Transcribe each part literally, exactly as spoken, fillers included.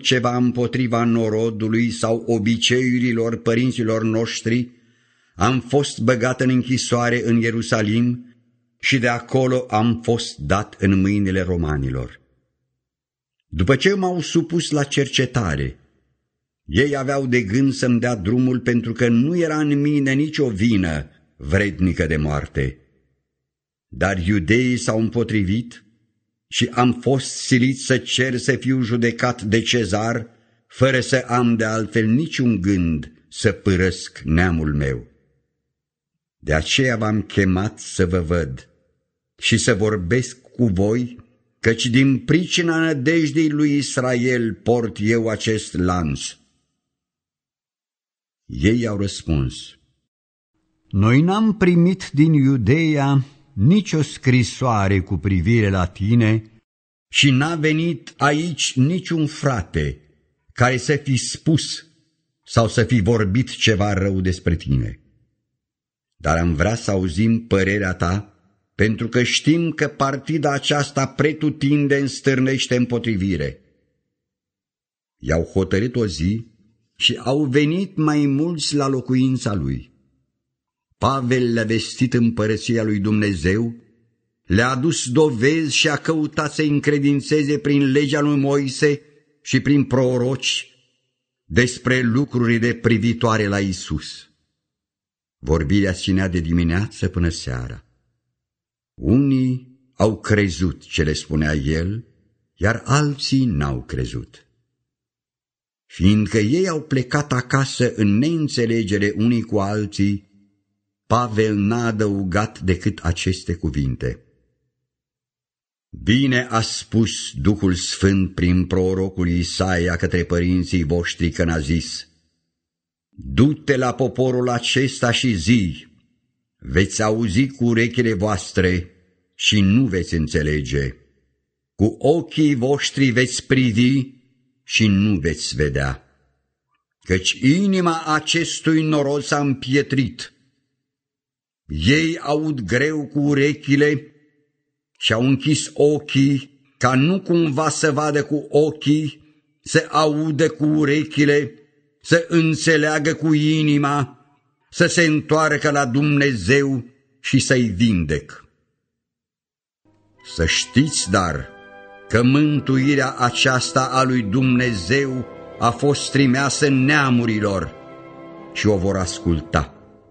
ceva împotriva norodului sau obiceiurilor părinților noștri, am fost băgat în închisoare în Ierusalim și de acolo am fost dat în mâinile romanilor. După ce m-au supus la cercetare, ei aveau de gând să-mi dea drumul pentru că nu era în mine nicio vină vrednică de moarte. Dar iudeii s-au împotrivit și am fost silit să cer să fiu judecat de Cezar, fără să am de altfel niciun gând să părăsc neamul meu. De aceea v-am chemat să vă văd și să vorbesc cu voi, căci din pricina nădejdei lui Israel port eu acest lanț. Ei au răspuns: Noi n-am primit din Iudeia nicio scrisoare cu privire la tine și n-a venit aici niciun frate care să fi spus sau să fi vorbit ceva rău despre tine. Dar am vrea să auzim părerea ta, pentru că știm că partida aceasta pretutindeni stârnește împotrivire. I-au hotărât o zi și au venit mai mulți la locuința lui. Pavel le-a vestit împărăția lui Dumnezeu, le-a adus dovezi și a căutat să încredințeze prin legea lui Moise și prin proroci despre lucrurile privitoare la Isus. Vorbirea ținea de dimineață până seara. Unii au crezut ce le spunea el, iar alții n-au crezut. Fiindcă ei au plecat acasă în neînțelegere unii cu alții, Pavel n-a adăugat decât aceste cuvinte: Bine a spus Duhul Sfânt prin prorocul Isaia către părinții voștri când a zis: Du-te la poporul acesta și zi, veți auzi cu urechile voastre și nu veți înțelege, cu ochii voștri veți privi și nu veți vedea, căci inima acestui norod s-a împietrit. Ei aud greu cu urechile și au închis ochii, ca nu cumva să vadă cu ochii, să audă cu urechile, să înțeleagă cu inima, să se întoarcă la Dumnezeu și să-i vindec. Să știți, dar, că mântuirea aceasta a lui Dumnezeu a fost trimeasă neamurilor și o vor asculta.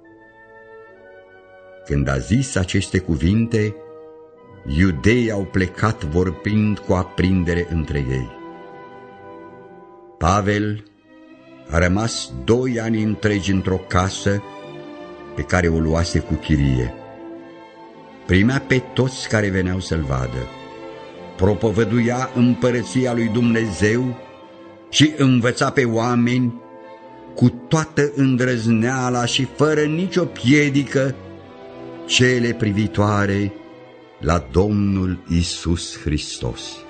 Când a zis aceste cuvinte, iudeii au plecat vorbind cu aprindere între ei. Pavel a rămas doi ani întregi într-o casă pe care o luase cu chirie. Primea pe toți care veneau să-l vadă, propovăduia împărăția lui Dumnezeu și învăța pe oameni cu toată îndrăzneala și fără nicio piedică cele privitoare la Domnul Iisus Hristos.